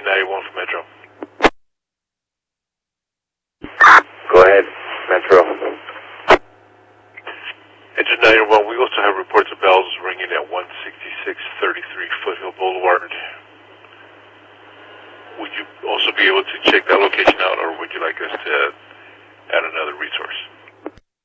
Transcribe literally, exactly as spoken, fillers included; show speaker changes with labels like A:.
A: ninety-one for Metro.
B: Go ahead, Metro.
A: Engine ninety-one, we also have reports of bells ringing at one sixty-six thirty-three Foothill Boulevard. Would you also be able to check that location out, or would you like us to add another resource?